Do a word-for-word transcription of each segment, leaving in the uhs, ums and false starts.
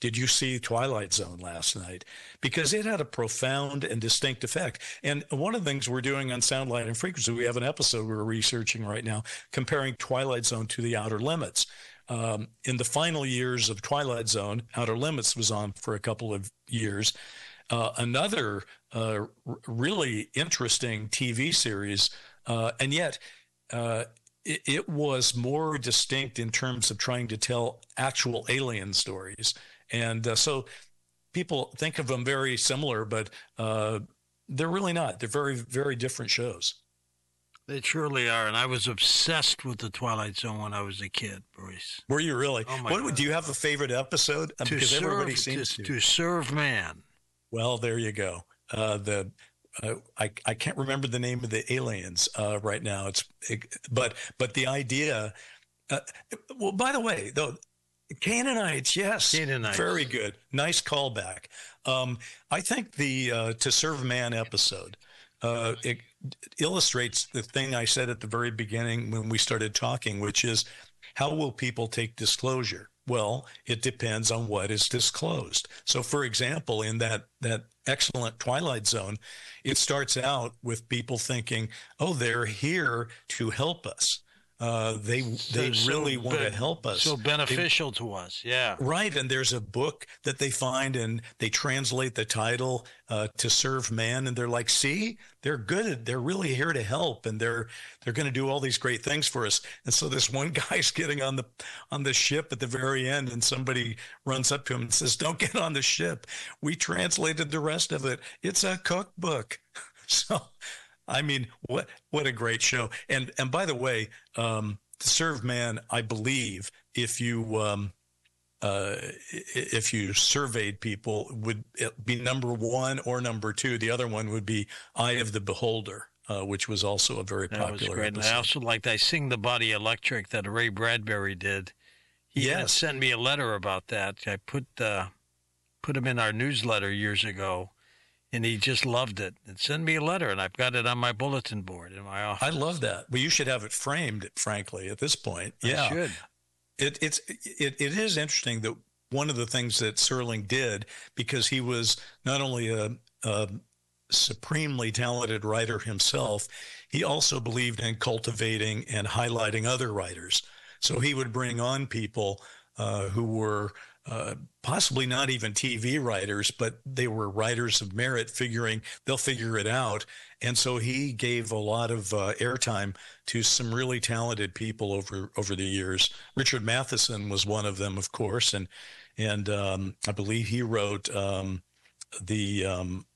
did you see Twilight Zone last night? Because it had a profound and distinct effect. And one of the things we're doing on Sound, Light, and Frequency, we have an episode we're researching right now comparing Twilight Zone to The Outer Limits. Um, in the final years of Twilight Zone, Outer Limits was on for a couple of years. Uh, another uh, r- really interesting T V series, uh, and yet uh, it, it was more distinct in terms of trying to tell actual alien stories. And uh, so people think of them very similar, but uh, they're really not. They're very, very different shows. They truly are, and I was obsessed with the Twilight Zone when I was a kid, Bruce. Were you really? Oh my what, God. Do you have a favorite episode? Um, to because serve, everybody seems to, to. To serve man. Well, there you go. Uh, the uh, I I can't remember the name of the aliens uh, right now. It's it, but but the idea. Uh, well, by the way, though, Canaanites, yes, Canaanites. Very good, nice callback. Um, I think the uh, "To Serve Man" episode uh, it illustrates the thing I said at the very beginning when we started talking, which is how will people take disclosure? Well, it depends on what is disclosed. So, for example, in that that excellent Twilight Zone, it starts out with people thinking, "Oh, they're here to help us. Uh, they So- they so really want be- to help us." So beneficial to us, yeah. Right, and there's a book that they find, and they translate the title uh, "To Serve Man," and they're like, "See, they're good. They're really here to help, and they're they're going to do all these great things for us." And so this one guy's getting on the on the ship at the very end, and somebody runs up to him and says, "Don't get on the ship. We translated the rest of it. It's a cookbook." So, I mean, what what a great show! And and by the way, um, "To Serve Man," I believe, if you um, uh, if you surveyed people, would it be number one or number two. The other one would be "Eye of the Beholder," uh, which was also a very That popular was great. And episode. I also liked I Sing the Body Electric that Ray Bradbury did. He even Yes. sent me a letter about that. I put uh, put him in our newsletter years ago, and he just loved it. And sent me a letter, and I've got it on my bulletin board in my office. I love that. Well, you should have it framed, frankly, at this point. Yeah. I should. It, it's it, it is interesting that one of the things that Serling did, because he was not only a, a supremely talented writer himself, he also believed in cultivating and highlighting other writers. So he would bring on people uh, who were uh, possibly not even T V writers, but they were writers of merit, figuring they'll figure it out. And so he gave a lot of uh, airtime to some really talented people over over the years. Richard Matheson was one of them, of course, and and um, I believe he wrote um, the um,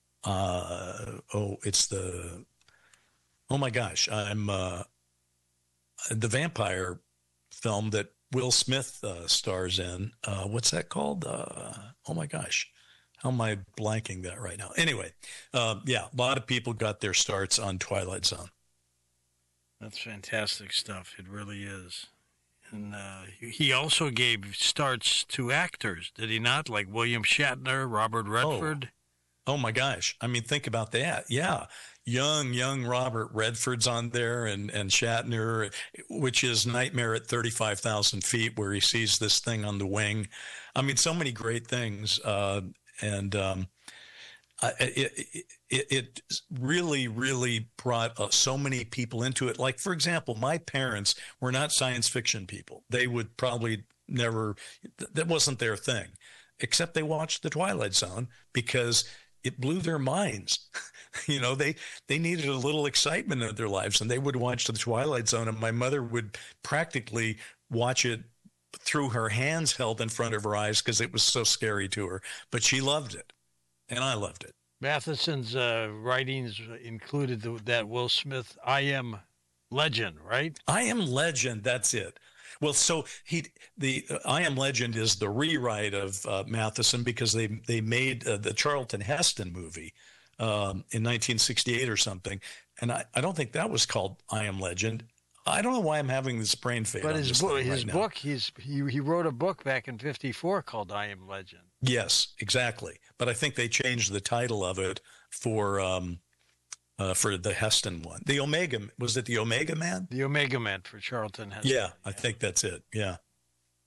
uh, oh, it's the oh my gosh, I'm uh, the vampire film that Will Smith uh, stars in. Uh, what's that called? Uh, oh my gosh. How am I blanking that right now? Anyway, uh, yeah, a lot of people got their starts on Twilight Zone. That's fantastic stuff. It really is. And uh, he also gave starts to actors, did he not? Like William Shatner, Robert Redford. Oh, oh my gosh. I mean, think about that. Yeah. Young, young Robert Redford's on there, and, and Shatner, which is Nightmare at thirty-five thousand feet, where he sees this thing on the wing. I mean, so many great things. Uh, and um, I, it, it, it really, really brought uh, so many people into it. Like, for example, my parents were not science fiction people. They would probably never, that wasn't their thing, except they watched The Twilight Zone because it blew their minds. You know, they, they needed a little excitement in their lives, and they would watch The Twilight Zone, and my mother would practically watch it through her hands held in front of her eyes because it was so scary to her. But she loved it, and I loved it. Matheson's uh, writings included the, that Will Smith I Am Legend, right? I Am Legend, that's it. Well, so he the uh, I Am Legend is the rewrite of uh, Matheson, because they they made uh, the Charlton Heston movie um, in nineteen sixty-eight or something, and I, I don't think that was called I Am Legend. I don't know why I'm having this brain fade. But on his this book, thing his right now. book, he's he he wrote a book back in fifty-four called I Am Legend. Yes, exactly. But I think they changed the title of it for um, uh, for the Heston one. The Omega, was it the Omega Man? The Omega Man for Charlton Heston. Yeah, I think that's it. Yeah.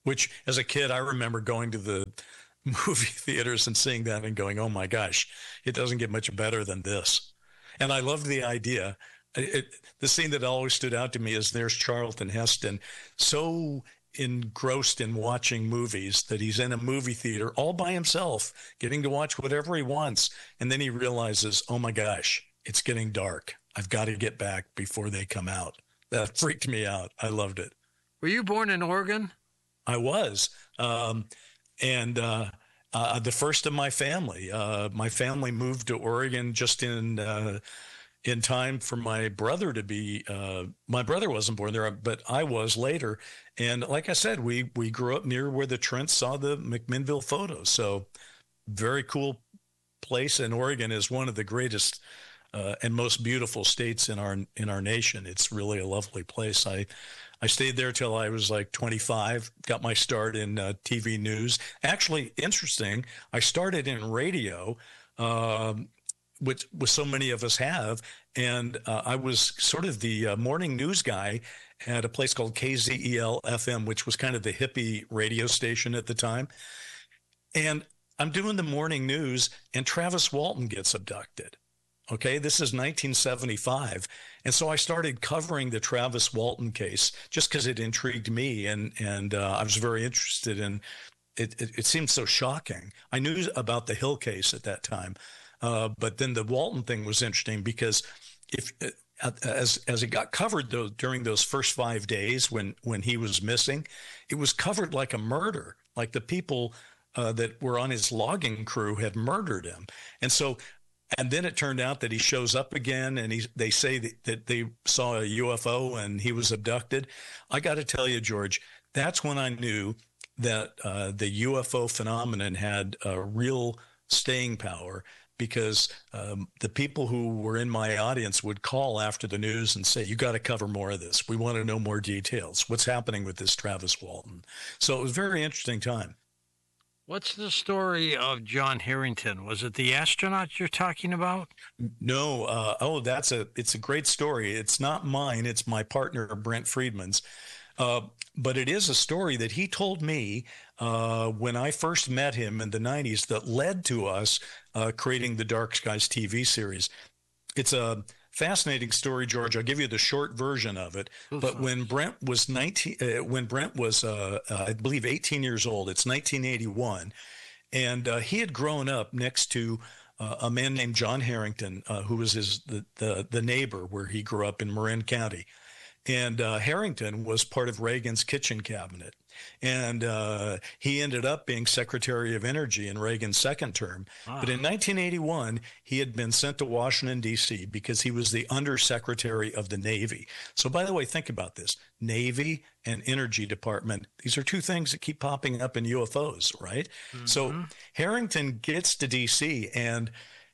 which as a kid, I remember going to the movie theaters and seeing that and going, oh my gosh, it doesn't get much better than this. And I loved the idea. It, the scene that always stood out to me is there's Charlton Heston, so engrossed in watching movies that he's in a movie theater all by himself, getting to watch whatever he wants. And then he realizes, oh my gosh, it's getting dark. I've got to get back before they come out. That freaked me out. I loved it. Were you born in Oregon? I was. Um, and uh, uh, the first of my family. Uh, my family moved to Oregon just in uh, in time for my brother to be. Uh, my brother wasn't born there, but I was later. And like I said, we we grew up near where the Trents saw the McMinnville photos. So very cool place. And Oregon is one of the greatest uh, and most beautiful states in our in our nation. It's really a lovely place. I. I stayed there till I was like twenty-five, got my start in uh, T V news. Actually, interesting, I started in radio, um, which, which so many of us have, and uh, I was sort of the uh, morning news guy at a place called K Z E L F M, which was kind of the hippie radio station at the time. And I'm doing the morning news, and Travis Walton gets abducted. Okay, this is nineteen seventy-five. And so I started covering the Travis Walton case just because it intrigued me. And, and uh, I was very interested in it, it. It seemed so shocking. I knew about the Hill case at that time. Uh, but then the Walton thing was interesting because if uh, as as it got covered though, during those first five days when, when he was missing, it was covered like a murder, like the people uh, that were on his logging crew had murdered him. And so And then it turned out that he shows up again, and he, they say that, that they saw a U F O and he was abducted. I got to tell you, George, that's when I knew that uh, the U F O phenomenon had a real staying power, because um, the people who were in my audience would call after the news and say, you got to cover more of this. We want to know more details. What's happening with this Travis Walton? So it was a very interesting time. What's the story of John Harrington? Was it the astronaut you're talking about? No. Uh, oh, that's a, it's a great story. It's not mine. It's my partner, Brent Friedman's. Uh, but it is a story that he told me uh, when I first met him in the nineties that led to us uh, creating the Dark Skies T V series. It's a fascinating story, George. I'll give you the short version of it. But when Brent was nineteen, uh, when Brent was, uh, uh, I believe, eighteen years old, it's nineteen eighty-one, and uh, he had grown up next to uh, a man named John Harrington, uh, who was his the, the the neighbor where he grew up in Marin County, and uh, Harrington was part of Reagan's kitchen cabinet. And uh, he ended up being Secretary of Energy in Reagan's second term. Ah. But in nineteen eighty-one, he had been sent to Washington, D C because he was the Undersecretary of the Navy. So, by the way, think about this. Navy and Energy Department, these are two things that keep popping up in U F Os, right? Mm-hmm. So Harrington gets to D C and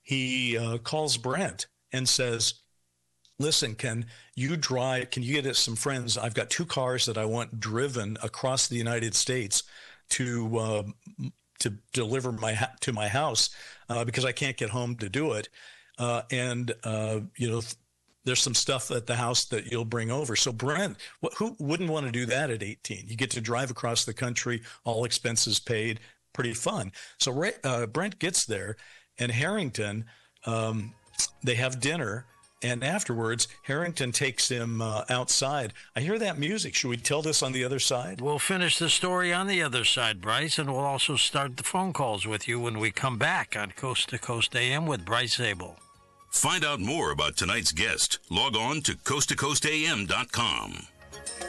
he uh, calls Brent and says, listen, can you drive, can you get us some friends? I've got two cars that I want driven across the United States to uh, to deliver my to my house uh, because I can't get home to do it. Uh, and, uh, you know, there's some stuff at the house that you'll bring over. So Brent, who wouldn't want to do that at eighteen? You get to drive across the country, all expenses paid, pretty fun. So uh, Brent gets there, and Harrington, um, they have dinner. And afterwards, Harrington takes him uh, outside. I hear that music. Should we tell this on the other side? We'll finish the story on the other side, Bryce, and we'll also start the phone calls with you when we come back on Coast to Coast A M with Bryce Zabel. Find out more about tonight's guest. Log on to coast to coast a m dot com.